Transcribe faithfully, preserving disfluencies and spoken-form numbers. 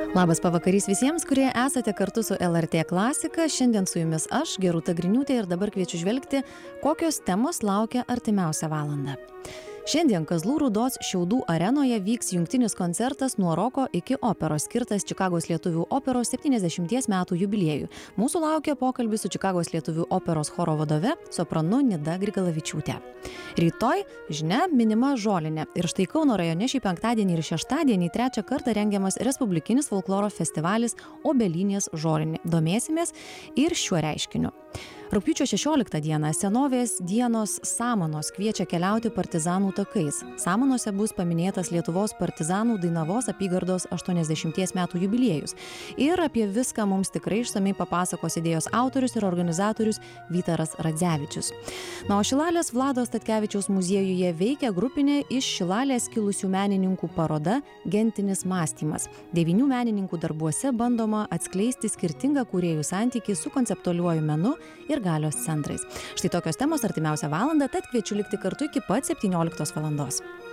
Labas pavakarys visiems, kurie esate kartu su L R T klasika. Šiandien su jumis aš, Gerūta Griniūtė, ir dabar kviečiu žvelgti, kokios temos laukia artimiausią valandą. Šiandien Kazlų Rūdos Šiaudų arenoje vyks jungtinis koncertas nuo roko iki operos, skirtas Čikagos lietuvių operos septyniasdešimties metų jubiliejui. Mūsų laukia pokalbis su Čikagos lietuvių operos choro vadove, sopranu Nida Grigalavičiūtė. Rytoj, žinia, minima žolinė. Ir štai Kauno rajone šį penktadienį ir šeštadienį trečią kartą rengiamas Respublikinis folkloro festivalis Obelinės žolinė. Domėsimės ir šiuo reiškiniu. Rugpjūčio šešioliktą dieną senovės dienos Samanos kviečia keliauti partizanų takais. Samanose bus paminėtas Lietuvos partizanų Dainavos apygardos aštuoniasdešimties metų jubiliejus. Ir apie viską mums tikrai išsamei papasakos idėjos autorius ir organizatorius Vytaras Radzevičius. Na, o Šilalės Vlado Statkevičiaus muziejuje veikia grupinė iš Šilalės kilusių menininkų paroda Gentinis mąstymas. Devynių menininkų darbuose bandoma atskleisti skirtingą kūrėjų santykį su konceptualiuoju menu ir galios centrais. Štai tokios temos artimiausią valandą, tad kviečiu likti kartu iki pat septynioliktos valandos.